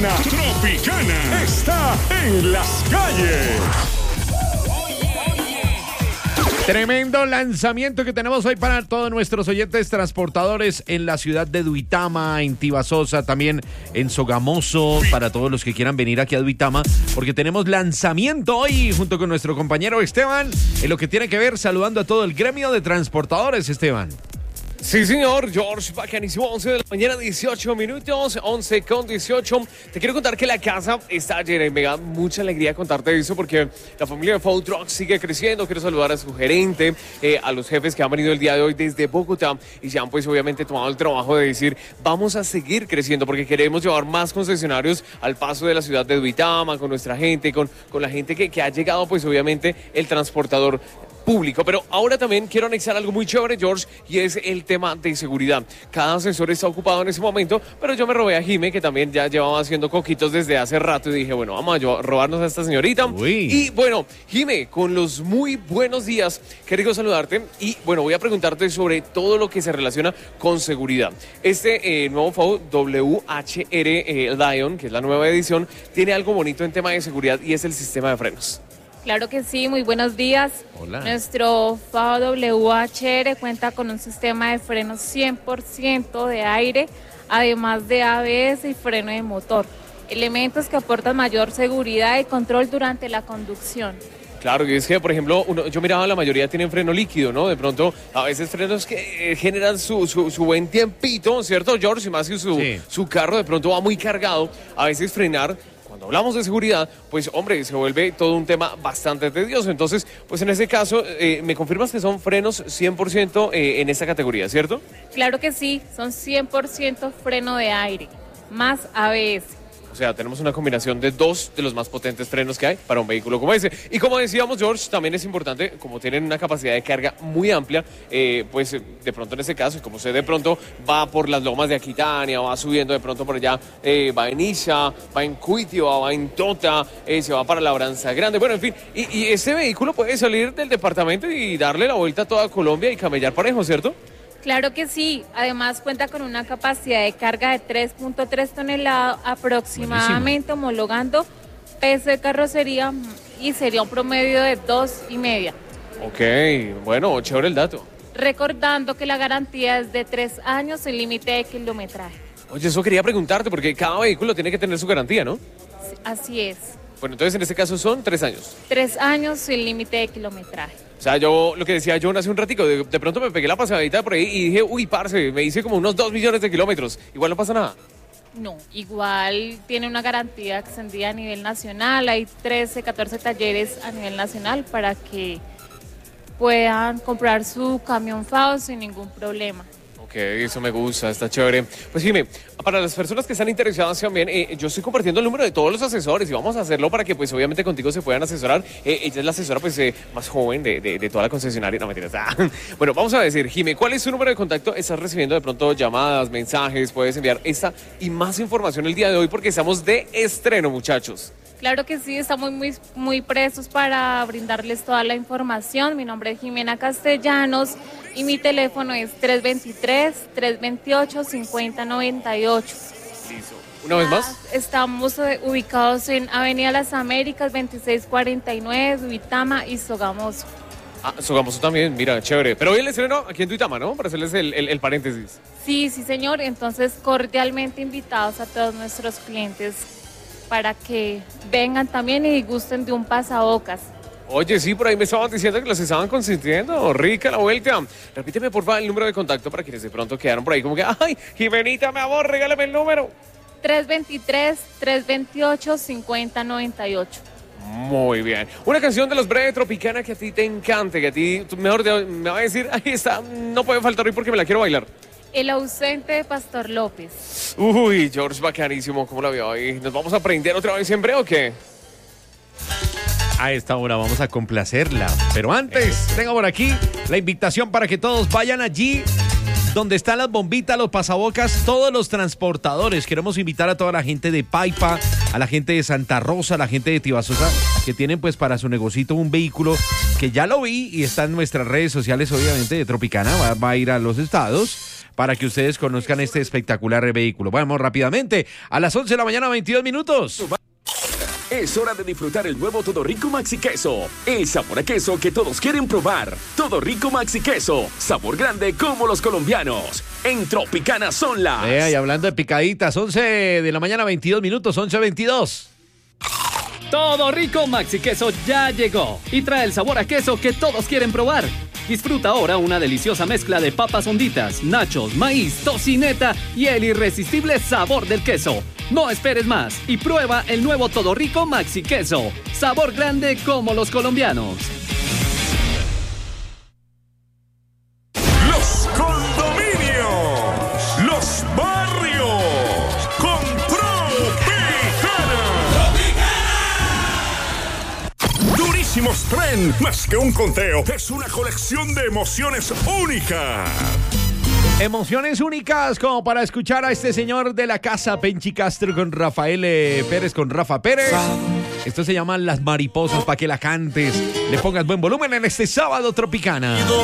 Tropicana está en las calles. Tremendo lanzamiento que tenemos hoy para todos nuestros oyentes transportadores en la ciudad de Duitama, en Tibasosa, también en Sogamoso, para todos los que quieran venir aquí a Duitama, porque tenemos lanzamiento hoy junto con nuestro compañero Esteban, en lo que tiene que ver saludando a todo el gremio de transportadores, Esteban. Sí, señor, George, bacanísimo, 11 de la mañana, 18 minutos, 11:18. Te quiero contar que la casa está llena y me da mucha alegría contarte eso porque la familia de Food Truck sigue creciendo. Quiero saludar a su gerente, a los jefes que han venido el día de hoy desde Bogotá y se han pues obviamente tomado el trabajo de decir vamos a seguir creciendo porque queremos llevar más concesionarios al paso de la ciudad de Duitama, con nuestra gente, con la gente que ha llegado pues obviamente el transportador público. Pero ahora también quiero anexar algo muy chévere, George, y es el tema de seguridad. Cada asesor está ocupado en ese momento, pero yo me robé a Jime, que también ya llevaba haciendo coquitos desde hace rato, y dije, bueno, vamos a robarnos a esta señorita. Uy. Y bueno, Jime, con los muy buenos días, qué rico saludarte, y bueno, voy a preguntarte sobre todo lo que se relaciona con seguridad. Este nuevo FAU WHR Lion, que es la nueva edición, tiene algo bonito en tema de seguridad y es el sistema de frenos. Claro que sí, muy buenos días. Hola. Nuestro FAO WHR cuenta con un sistema de frenos 100% de aire, además de ABS y freno de motor. Elementos que aportan mayor seguridad y control durante la conducción. Claro, y es que, por ejemplo, yo miraba, la mayoría tienen freno líquido, ¿no? De pronto, a veces frenos que generan su buen tiempito, ¿cierto, George? Y más si su carro de pronto va muy cargado, a veces frenar. Cuando hablamos de seguridad, pues hombre, se vuelve todo un tema bastante tedioso. Entonces, pues en ese caso, me confirmas que son frenos 100% en esta categoría, ¿cierto? Claro que sí, son 100% freno de aire, más ABS. O sea, tenemos una combinación de dos de los más potentes frenos que hay para un vehículo como ese. Y como decíamos, George, también es importante, como tienen una capacidad de carga muy amplia, pues de pronto en ese caso, como usted de pronto va por las lomas de Aquitania, va subiendo de pronto por allá, va en Isha, va en Cuitio, va en Tota, se va para Labranza Grande. Bueno, en fin, y este vehículo puede salir del departamento y darle la vuelta a toda Colombia y camellar parejo, ¿cierto? Claro que sí, además cuenta con una capacidad de carga de 3.3 toneladas aproximadamente, buenísimo, homologando peso de carrocería y sería un promedio de 2,5. Ok, bueno, chévere el dato. Recordando que la garantía es de 3 años sin límite de kilometraje. Oye, eso quería preguntarte porque cada vehículo tiene que tener su garantía, ¿no? Así es. Bueno, entonces en este caso son 3 años. 3 años sin límite de kilometraje. O sea, yo, lo que decía John hace un ratico, de pronto me pegué la pasadita por ahí y dije, uy, parce, me hice como unos 2 millones de kilómetros. Igual no pasa nada. No, igual tiene una garantía extendida a nivel nacional. Hay 13, 14 talleres a nivel nacional para que puedan comprar su camión FAO sin ningún problema. Ok, eso me gusta, está chévere. Pues Jimé, para las personas que están interesadas también, yo estoy compartiendo el número de todos los asesores y vamos a hacerlo para que pues obviamente contigo se puedan asesorar. Ella es la asesora pues más joven de toda la concesionaria, no mentiras. Bueno, vamos a decir, Jimé, ¿cuál es su número de contacto? Estás recibiendo de pronto llamadas, mensajes, puedes enviar esta y más información el día de hoy porque estamos de estreno, muchachos. Claro que sí, estamos muy prestos para brindarles toda la información. Mi nombre es Jimena Castellanos y mi teléfono es 323-328-5098. Listo. ¿Una vez más? Estamos ubicados en Avenida Las Américas, 2649, Duitama y Sogamoso. Ah, Sogamoso también, mira, chévere. Pero hoy el estreno aquí en Duitama, ¿no? Para hacerles el paréntesis. Sí, señor. Entonces, cordialmente invitados a todos nuestros clientes para que vengan también y gusten de un pasabocas. Oye, sí, por ahí me estaban diciendo que los estaban consintiendo. Rica la vuelta. Repíteme, por favor, el número de contacto para quienes de pronto quedaron por ahí como que, ay, Jimenita, mi amor, regálame el número. 323-328-5098. Muy bien. Una canción de los Breve Tropicana que a ti te encante, que a ti, me va a decir, ahí está, no puede faltar hoy porque me la quiero bailar. El ausente de Pastor López. Uy, George, bacanísimo, ¿cómo la vio ahí? ¿Nos vamos a aprender otra vez en breve o qué? A esta hora vamos a complacerla. Pero antes, tengo por aquí la invitación para que todos vayan allí donde están las bombitas, los pasabocas, todos los transportadores. Queremos invitar a toda la gente de Paipa, a la gente de Santa Rosa, a la gente de Tibasosa, que tienen pues para su negocito un vehículo que ya lo vi y está en nuestras redes sociales, obviamente, de Tropicana, va a ir a los estados. para que ustedes conozcan este espectacular vehículo. Vamos rápidamente, a las 11 de la mañana, 22 minutos. Es hora de disfrutar el nuevo Todo Rico Maxi Queso. El sabor a queso que todos quieren probar. Todo Rico Maxi Queso. Sabor grande como los colombianos. En Tropicana son las... Y hablando de picaditas, 11 de la mañana, 22 minutos, 11:22. Todo Rico Maxi Queso ya llegó y trae el sabor a queso que todos quieren probar. Disfruta ahora una deliciosa mezcla de papas honditas, nachos, maíz, tocineta y el irresistible sabor del queso. No esperes más y prueba el nuevo Todo Rico Maxi Queso. Sabor grande como los colombianos. Los condominios, los barrios, con Tropicana. Durísimos Tren, más que un conteo, es una colección de emociones únicas. Emociones únicas como para escuchar a este señor de la casa, Penchi Castro con Rafael Pérez, con Rafa Pérez. Esto se llama Las Mariposas, para que la cantes, le pongas buen volumen en este sábado Tropicana.